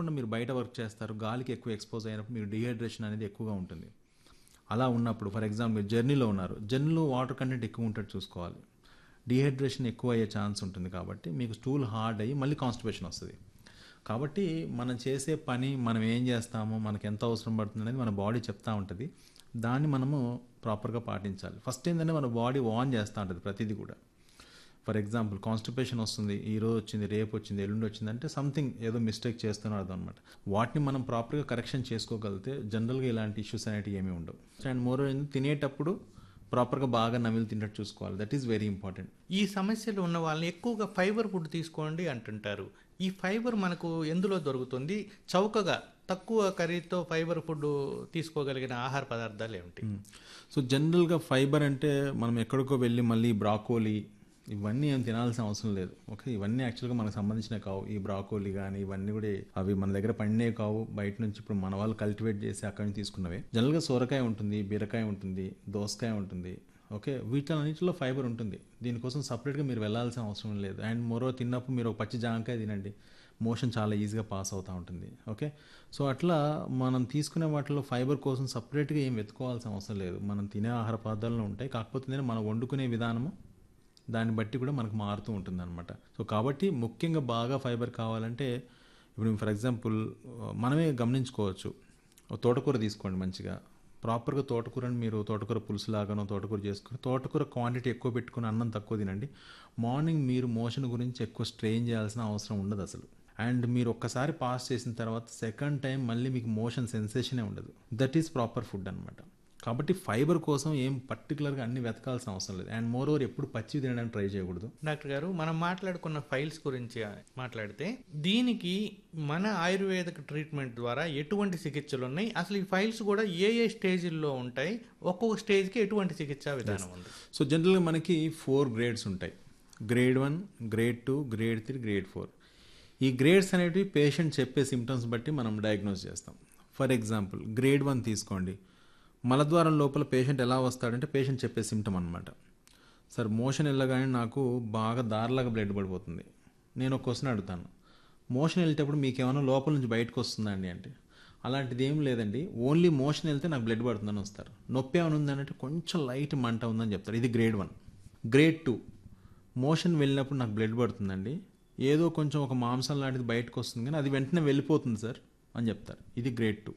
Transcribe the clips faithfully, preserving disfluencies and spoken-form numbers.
కాకుండా మీరు బయట వర్క్ చేస్తారు, గాలికి ఎక్కువ ఎక్స్పోజ్ అయినప్పుడు మీకు డీహైడ్రేషన్ అనేది ఎక్కువగా ఉంటుంది. అలా ఉన్నప్పుడు ఫర్ ఎగ్జాంపుల్ మీరు జర్నీలో ఉన్నారు, జర్నీలో వాటర్ కంటెంట్ ఎక్కువ ఉంటట్టు చూసుకోవాలి. డీహైడ్రేషన్ ఎక్కువ అయ్యే ఛాన్స్ ఉంటుంది కాబట్టి మీకు స్టూల్ హార్డ్ అయ్యి మళ్ళీ కాన్స్టిపేషన్ వస్తుంది. కాబట్టి మనం చేసే పని, మనం ఏం చేస్తామో, మనకు ఎంత అవసరం పడుతుంది అనేది మన బాడీ చెప్తా ఉంటుంది. దాన్ని మనము ప్రాపర్గా పాటించాలి. ఫస్ట్ ఏంటంటే మన బాడీ వార్న్ చేస్తూ ఉంటుంది ప్రతిదీ కూడా. ఫర్ ఎగ్జాంపుల్ కాన్స్టిపేషన్ వస్తుంది, ఈ రోజు వచ్చింది, రేపు వచ్చింది, ఎల్లుండి వచ్చింది అంటే సంథింగ్ ఏదో మిస్టేక్ చేస్తున్నారు అనమాట. వాటిని మనం ప్రాపర్గా కరెక్షన్ చేసుకోగలిగితే జనరల్గా ఇలాంటి ఇష్యూస్ అనేవి ఏమీ ఉండవు. అండ్ మోర్ తినేటప్పుడు ప్రాపర్గా బాగా నమిలి తిన్నట్టు చూసుకోవాలి. That is very important. ఈ సమస్యలు ఉన్న వాళ్ళని ఎక్కువగా ఫైబర్ ఫుడ్ తీసుకోండి అంటుంటారు. ఈ ఫైబర్ మనకు ఎందులో దొరుకుతుంది? చౌకగా తక్కువ ఖరీదుతో ఫైబర్ ఫుడ్ తీసుకోగలిగిన ఆహార పదార్థాలు ఏమిటి? సో జనరల్గా ఫైబర్ అంటే మనం ఎక్కడికో వెళ్ళి మళ్ళీ బ్రాకోలీ ఇవన్నీ ఏం తినాల్సిన అవసరం లేదు. ఓకే, ఇవన్నీ యాక్చువల్గా మనకు సంబంధించిన కావు. ఈ బ్రాకోలీ కానీ ఇవన్నీ కూడా అవి మన దగ్గర పండినే కావు, బయట నుంచి ఇప్పుడు మన వాళ్ళు కల్టివేట్ చేసి అక్కడి నుంచి తీసుకున్నవే. జనరల్గా సొరకాయ ఉంటుంది, బీరకాయ ఉంటుంది, దోసకాయ ఉంటుంది. ఓకే, వీటన్నిటిలో ఫైబర్ ఉంటుంది. దీనికోసం సపరేట్గా మీరు వెళ్ళాల్సిన అవసరం లేదు. అండ్ మరో తిన్నప్పుడు మీరు ఒక పచ్చి జాంకాయ తినండి, మోషన్ చాలా ఈజీగా పాస్ అవుతూ ఉంటుంది. ఓకే, సో అట్లా మనం తీసుకునే వాటిలో ఫైబర్ కోసం సపరేట్గా ఏం వెతుకోవాల్సిన అవసరం లేదు. మనం తినే ఆహార పదార్థాలు ఉంటాయి, కాకపోతే మనం వండుకునే విధానము దాన్ని బట్టి కూడా మనకు మారుతూ ఉంటుంది అనమాట. సో కాబట్టి ముఖ్యంగా బాగా ఫైబర్ కావాలంటే ఇప్పుడు ఫర్ ఎగ్జాంపుల్ మనమే గమనించుకోవచ్చు. తోటకూర తీసుకోండి, మంచిగా ప్రాపర్గా తోటకూరని మీరు తోటకూర పులుసు లాగానో తోటకూర చేసుకుని తోటకూర క్వాంటిటీ ఎక్కువ పెట్టుకుని అన్నం తక్కువ తినండి. మార్నింగ్ మీరు మోషన్ గురించి ఎక్కువ స్ట్రెయిన్ చేయాల్సిన అవసరం ఉండదు అసలు. అండ్ మీరు ఒక్కసారి పాస్ చేసిన తర్వాత సెకండ్ టైం మళ్ళీ మీకు మోషన్ సెన్సేషనే ఉండదు. దట్ ఈస్ ప్రాపర్ ఫుడ్ అనమాట. కాబట్టి ఫైబర్ కోసం ఏం పర్టికులర్గా అన్ని వెతకాల్సిన అవసరం లేదు. అండ్ మోర్ ఓవర్ ఎప్పుడు పచ్చి తినడానికి ట్రై చేయకూడదు. డాక్టర్ గారు, మనం మాట్లాడుకున్న ఫైల్స్ గురించి మాట్లాడితే దీనికి మన ఆయుర్వేదిక ట్రీట్మెంట్ ద్వారా ఎటువంటి చికిత్సలు ఉన్నాయి? అసలు ఈ ఫైల్స్ కూడా ఏ ఏ స్టేజ్ల్లో ఉంటాయి? ఒక్కొక్క స్టేజ్కి ఎటువంటి చికిత్సా విధానం ఉంది? సో జనరల్గా మనకి ఫోర్ గ్రేడ్స్ ఉంటాయి. Grade one, grade two, grade three, grade four. ఈ గ్రేడ్స్ అనేటివి పేషెంట్ చెప్పే సిమ్టమ్స్ బట్టి మనం డయాగ్నోస్ చేస్తాం. ఫర్ ఎగ్జాంపుల్ గ్రేడ్ వన్ తీసుకోండి. మలద్వారం లోపల పేషెంట్ ఎలా వస్తాడంటే పేషెంట్ చెప్పే సిమ్టమ్ అనమాట. సార్ మోషన్ వెళ్ళగానే నాకు బాగా దారిలాగా బ్లడ్ పడిపోతుంది. నేను ఒక క్వశ్చన్ అడుగుతాను, మోషన్ వెళ్ళేటప్పుడు మీకు ఏమైనా లోపల నుంచి బయటకు వస్తుందండి అంటే అలాంటిది ఏం లేదండి, ఓన్లీ మోషన్ వెళ్తే నాకు బ్లడ్ పడుతుందని వస్తారు. నొప్పి ఏమైనా ఉందంటే కొంచెం లైట్ మంట ఉందని చెప్తారు. ఇది grade one. Grade two, motion వెళ్ళినప్పుడు నాకు బ్లడ్ పడుతుందండి, ఏదో కొంచెం ఒక మాంసం లాంటిది బయటకు వస్తుంది కానీ అది వెంటనే వెళ్ళిపోతుంది సార్ అని చెప్తారు. ఇది grade two.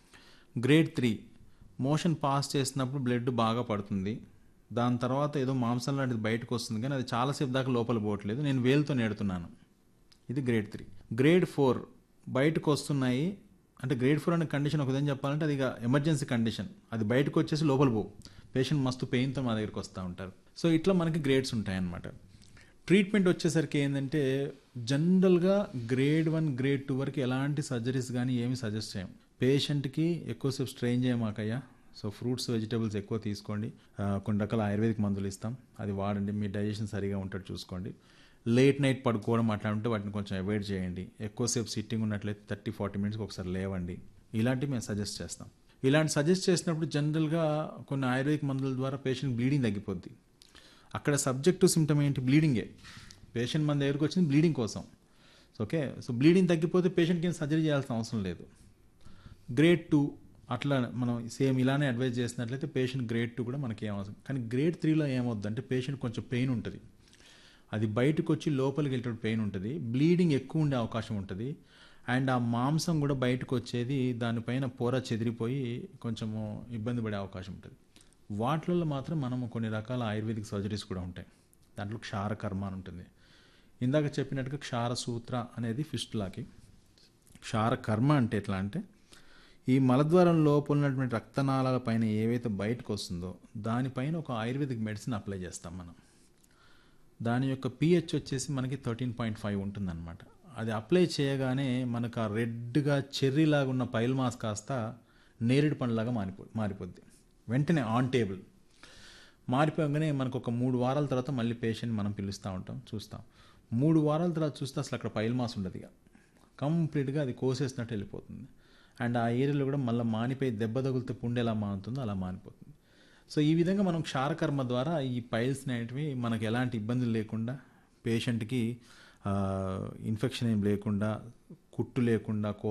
Grade three, motion pass చేసినప్పుడు బ్లడ్ బాగా పడుతుంది, దాని తర్వాత ఏదో మాంసం లాంటిది బయటకు వస్తుంది కానీ అది చాలాసేపు దాకా లోపల పోవట్లేదు, నేను వేలుతో నేడుతున్నాను. ఇది గ్రేడ్ త్రీ. గ్రేడ్ ఫోర్, బయటకు వస్తున్నాయి అంటే గ్రేడ్ ఫోర్ అనే కండిషన్ ఒక విధంగా చెప్పాలంటే అది ఇక ఎమర్జెన్సీ కండిషన్, అది బయటకు వచ్చేసి లోపల పోవు, పేషెంట్ మస్తు పెయిన్తో మా దగ్గరికి వస్తూ ఉంటారు. సో ఇట్లా మనకి గ్రేడ్స్ ఉంటాయన్నమాట. ట్రీట్మెంట్ వచ్చేసరికి ఏంటంటే జనరల్గా గ్రేడ్ వన్, గ్రేడ్ టూ వరకు ఎలాంటి సర్జరీస్ కానీ ఏమి సజెస్ట్ చేయం. పేషెంట్కి ఎక్కువసేపు స్ట్రెయిన్ చేయమాకయ్యా, సో ఫ్రూట్స్ వెజిటబుల్స్ ఎక్కువ తీసుకోండి, కొన్ని రకాల ఆయుర్వేదిక్ మందులు ఇస్తాం, అది వాడండి, మీ డైజెషన్ సరిగా ఉంటట్టు చూసుకోండి. లేట్ నైట్ పడుకోవడం అట్లా ఉంటే వాటిని కొంచెం అవాయిడ్ చేయండి. ఎక్కువసేపు సిట్టింగ్ ఉన్నట్లయితే థర్టీ ఫార్టీ మినిట్స్కి ఒకసారి లేవండి. ఇలాంటివి మేము సజెస్ట్ చేస్తాం. ఇలాంటి సజెస్ట్ చేసినప్పుడు జనరల్గా కొన్ని ఆయుర్వేదిక్ మందుల ద్వారా పేషెంట్ బ్లీడింగ్ తగ్గిపోద్ది. అక్కడ సబ్జెక్టు సిమ్టమ్ ఏంటి? బ్లీడింగే. పేషెంట్ మన దగ్గరికి వచ్చింది బ్లీడింగ్ కోసం. ఓకే, సో బ్లీడింగ్ తగ్గిపోతే పేషెంట్కి ఏం సర్జరీ చేయాల్సిన అవసరం లేదు. గ్రేడ్ టూ అట్లా మనం సేమ్ ఇలానే అడ్వైజ్ చేసినట్లయితే పేషెంట్ గ్రేడ్ టూ కూడా మనకి ఏమవసరం. కానీ గ్రేడ్ త్రీలో ఏమవుద్ది అంటే పేషెంట్ కొంచెం పెయిన్ ఉంటుంది, అది బయటకు వచ్చి లోపలికి వెళ్ళేటప్పుడు పెయిన్ ఉంటుంది, బ్లీడింగ్ ఎక్కువ ఉండే అవకాశం ఉంటుంది. అండ్ ఆ మాంసం కూడా బయటకు వచ్చేది దానిపైన పొర చెదిరిపోయి కొంచెము ఇబ్బంది పడే అవకాశం ఉంటుంది. వాటిల్లో మాత్రం మనం కొన్ని రకాల ఆయుర్వేదిక్ సర్జరీస్ కూడా ఉంటాయి. దాంట్లో క్షారకర్మ అని ఉంటుంది. ఇందాక చెప్పినట్టుగా క్షారసూత్ర అనేది ఫిస్టులాకి. క్షారకర్మ అంటే ఎట్లా అంటే ఈ మలద్వారం లోపల ఉన్నటువంటి రక్తనాళాల పైన ఏవైతే బయటకు వస్తుందో దానిపైన ఒక ఆయుర్వేదిక్ మెడిసిన్ అప్లై చేస్తాం మనం. దాని యొక్క పిహెచ్ వచ్చేసి మనకి థర్టీన్ పాయింట్ ఫైవ్ ఉంటుందన్నమాట. అది అప్లై చేయగానే మనకు ఆ రెడ్గా చెర్రీలాగా ఉన్న పైల్ మాస్ కాస్త నేరేడు పండులాగా మారిపో మారిపోద్ది వెంటనే ఆన్ టేబుల్. మారిపోగానే మనకు ఒక మూడు వారాల తర్వాత మళ్ళీ పేషెంట్ మనం పిలుస్తూ ఉంటాం, చూస్తాం. మూడు వారాల తర్వాత చూస్తే అసలు అక్కడ పైల్ మాస్ ఉండదు, ఇక కంప్లీట్గా అది కోసేసినట్టు వెళ్ళిపోతుంది. అండ్ ఆ ఏరియాలో కూడా మళ్ళీ మానిపోయి దెబ్బ తగిలితే పుండు ఎలా మానుతుందో అలా మానిపోతుంది. సో ఈ విధంగా మనం క్షారకర్మ ద్వారా ఈ పైల్స్ అనేటివి మనకు ఎలాంటి ఇబ్బందులు లేకుండా, పేషెంట్కి ఇన్ఫెక్షన్ ఏం లేకుండా, కుట్టు లేకుండా,